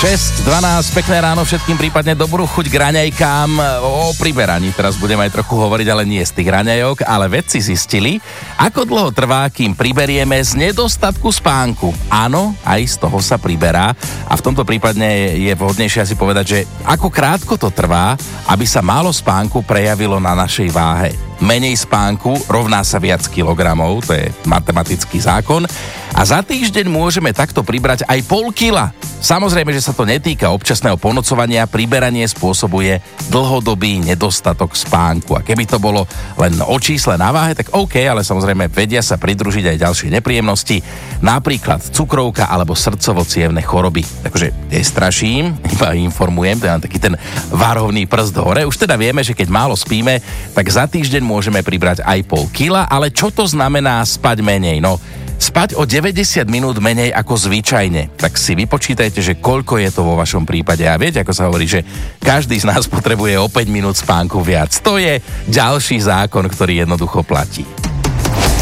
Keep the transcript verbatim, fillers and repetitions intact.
šesť dvanásť, pekné ráno všetkým, prípadne dobrú chuť k raňajkám. O priberaní teraz budeme aj trochu hovoriť, ale nie z tých raňajok, ale vedci zistili, ako dlho trvá, kým priberieme z nedostatku spánku. Áno, aj z toho sa priberá a v tomto prípadne je vhodnejšie asi povedať, že ako krátko to trvá, aby sa málo spánku prejavilo na našej váhe. Menej spánku rovná sa viac kilogramov, to je matematický zákon. A za týždeň môžeme takto pribrať aj pol kila. Samozrejme, že sa to netýka občasného ponocovania, priberanie spôsobuje dlhodobý nedostatok spánku. A keby to bolo len o čísle na váhe, tak OK, ale samozrejme vedia sa pridružiť aj ďalšie nepríjemnosti, napríklad cukrovka alebo srdcovo-cievne choroby. Takže nestraším, iba informujem, to je len taký ten varovný prst hore. Už teda vieme, že keď málo spíme, tak za týždeň môžeme pribrať aj pol kila, ale čo to znamená spať menej? No, spať o deväťdesiat minút menej ako zvyčajne. Tak si vypočítajte, že koľko je to vo vašom prípade. A viete, ako sa hovorí, že každý z nás potrebuje o päť minút spánku viac. To je ďalší zákon, ktorý jednoducho platí.